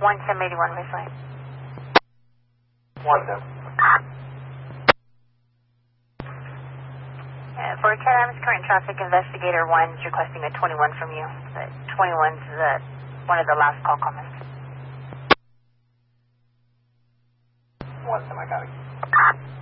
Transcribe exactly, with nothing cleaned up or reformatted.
one seven eighty-one, baseline. one seven. Uh, for Cat current traffic, investigator one's requesting a twenty-one from you. The twenty-one's the, one of the last call comments. one seven, I got it.